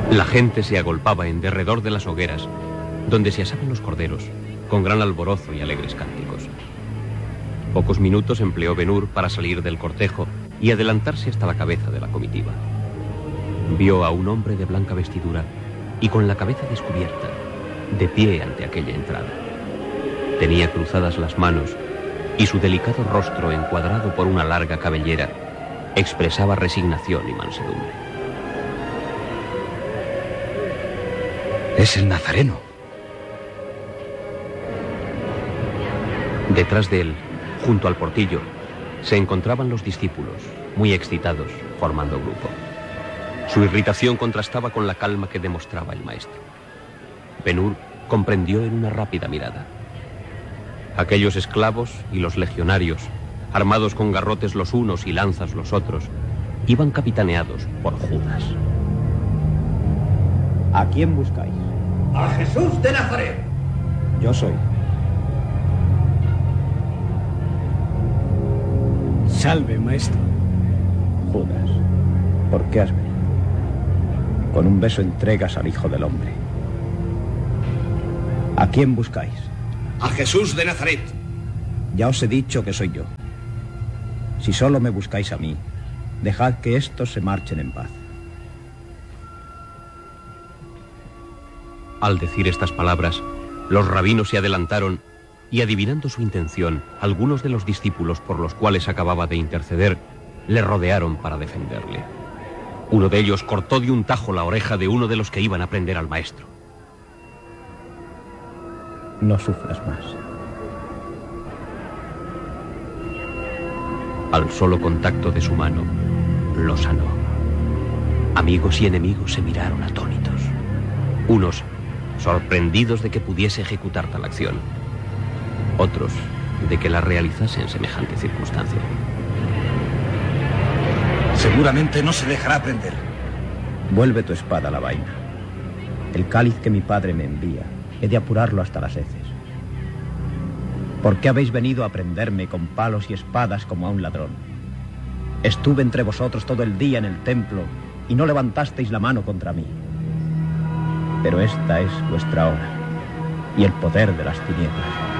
La gente se agolpaba en derredor de las hogueras, donde se asaban los corderos, con gran alborozo y alegres cánticos. Pocos minutos empleó Ben-Hur para salir del cortejo y adelantarse hasta la cabeza de la comitiva. Vio a un hombre de blanca vestidura y con la cabeza descubierta, de pie ante aquella entrada. Tenía cruzadas las manos y su delicado rostro, encuadrado por una larga cabellera, expresaba resignación y mansedumbre. Es el Nazareno. Detrás de él, junto al portillo, se encontraban los discípulos, muy excitados, formando grupo. Su irritación contrastaba con la calma que demostraba el maestro. Ben-Hur comprendió en una rápida mirada. Aquellos esclavos y los legionarios, armados con garrotes los unos y lanzas los otros, iban capitaneados por Judas. ¿A quién buscáis? ¡A Jesús de Nazaret! Yo soy. Salve, maestro. Judas, ¿por qué has venido? Con un beso entregas al Hijo del Hombre. ¿A quién buscáis? ¡A Jesús de Nazaret! Ya os he dicho que soy yo. Si solo me buscáis a mí, dejad que estos se marchen en paz. Al decir estas palabras, los rabinos se adelantaron y, adivinando su intención, algunos de los discípulos por los cuales acababa de interceder, le rodearon para defenderle. Uno de ellos cortó de un tajo la oreja de uno de los que iban a prender al maestro. No sufras más. Al solo contacto de su mano, lo sanó. Amigos y enemigos se miraron atónitos. Unos sorprendidos de que pudiese ejecutar tal acción. Otros de que la realizase en semejante circunstancia. Seguramente no se dejará prender. Vuelve tu espada a la vaina. El cáliz que mi padre me envía, he de apurarlo hasta las heces. ¿Por qué habéis venido a prenderme con palos y espadas como a un ladrón? Estuve entre vosotros todo el día en el templo y no levantasteis la mano contra mí. Pero esta es vuestra hora y el poder de las tinieblas.